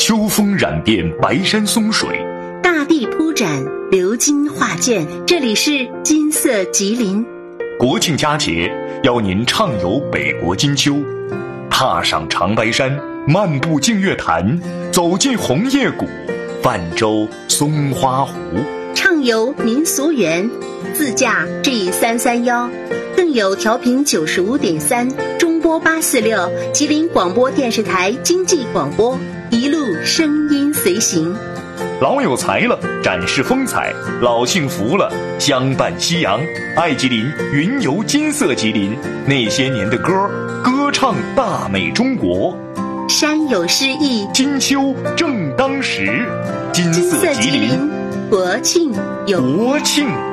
秋风染遍白山松水， 大地铺展鎏金画卷。这里是金色吉林。 国庆佳节，邀您畅游北国金秋，踏上长白山，漫步净月潭，走进红叶谷，泛舟松花湖， 畅游民俗园，自驾 G331，更有调频95.3，中波846，吉林广播电视台经济广播，一路声音随行。 老有才了，展示风采；老幸福了，相伴夕阳。爱吉林，云游金色吉林，那些年的歌，歌唱大美中国。 山有诗意， 金秋正当时。金色吉林， 国庆有国庆